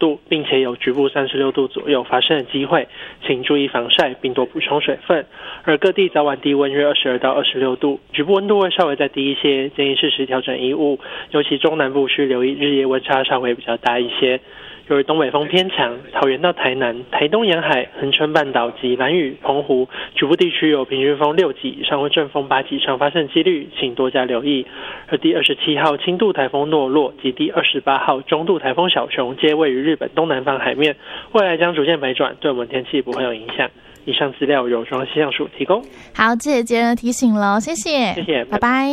度，并且有局部36度左右发生的机会，请注意防晒并多补充水分。而各地早晚低温约22到26度，局部温度会稍微再低一些，建议适时调整衣物，尤其中南部需留意日夜温差稍微比较大一些。由于东北风偏强，桃园到台南、台东沿海、恒春半岛及兰屿、澎湖局部地区有平均风6级以上或阵风8级以上发生几率，请多加留意。而第27号轻度台风诺洛及第28号中度台风小熊皆位于日本东南方海面，未来将逐渐北转，对我们天气不会有影响。以上资料由中央气象署提供。 好，谢谢杰人的提醒了，谢谢， 谢谢， 拜拜。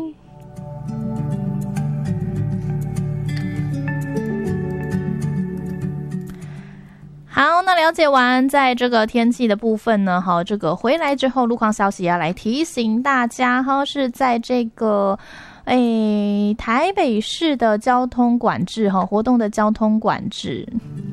好，那了解完在这个天气的部分呢，好，这个回来之后路况消息要来提醒大家哈，是在这个台北市的交通管制哈，活动的交通管制。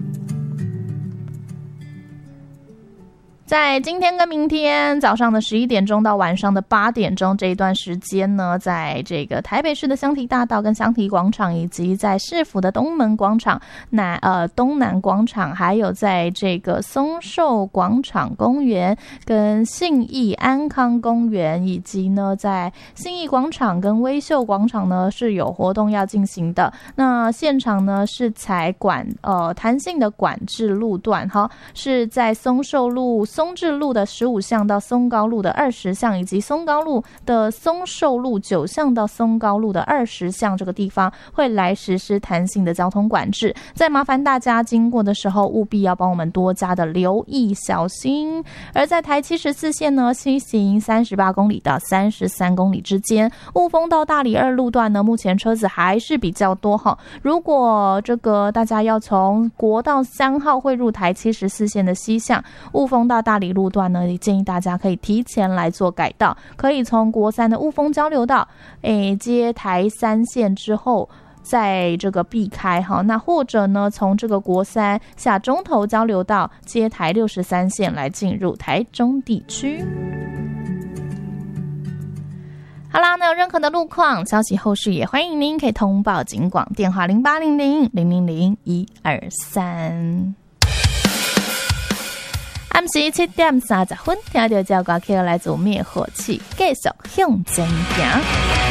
在今天跟明天早上的11点钟到晚上的8点钟这一段时间呢，在这个台北市的香堤大道跟香堤广场，以及在市府的东门广场、东南广场，还有在这个松寿广场公园跟信义安康公园，以及呢在信义广场跟威秀广场呢是有活动要进行的。那现场呢是采弹性的管制路段，哈，是在松寿路、松智路的15巷到松高路的20巷，以及松高路的松寿路9巷到松高路的20巷这个地方会来实施弹性的交通管制。再麻烦大家经过的时候务必要帮我们多加的留意小心。而在台74线呢，西行38公里到33公里之间，雾峰到大里2路段呢，目前车子还是比较多哈。如果这个大家要从国道3号汇入台74线的西向，雾峰到大里路段呢，也建议大家可以提前来做改道，可以从国3的雾峰交流道接台3线之后在这个避开哈，那或者呢从这个国3下中投交流道接台63线来进入台中地区。好啦，那有任何的路况消息后续也欢迎您可以通报警广电话0800-000-123。暗时7點30分，聽到這首歌曲來自滅火器，繼續向前行。